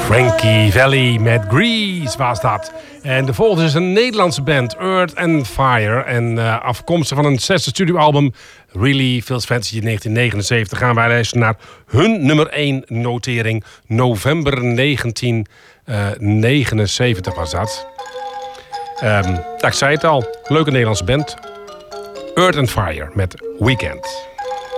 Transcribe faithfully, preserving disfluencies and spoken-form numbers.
Frankie Valli met Grease was dat. En de volgende is een Nederlandse band, Earth and Fire. En uh, afkomstig van een zesde studioalbum, Really Feels Fancy in negentien negenenzeventig... gaan wij luisteren naar hun nummer één notering. November negentien negenenzeventig was dat. Um, ik zei het al, leuke Nederlandse band. Earth and Fire met Weekend.